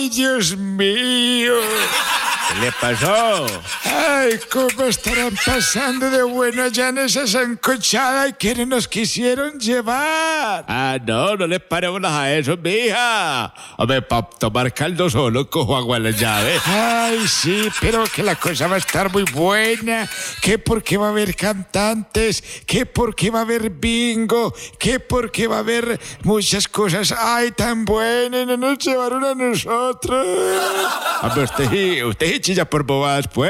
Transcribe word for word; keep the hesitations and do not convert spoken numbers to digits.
Dios mío. ¿Qué le pasó? Ay, cómo estarán pasando de bueno allá en esa sancochada y que no nos quisieron llevar. Ah, no, no les paremos a eso, mija. Hombre, para tomar caldo solo cojo agua en la llave. Ay, sí, pero que la cosa va a estar muy buena. Que porque va a haber cantantes, que porque va a haber bingo, que porque va a haber muchas cosas. Ay, tan buenas, no nos llevaron a nosotros. Hombre, usted, usted chilla por bobadas, pues.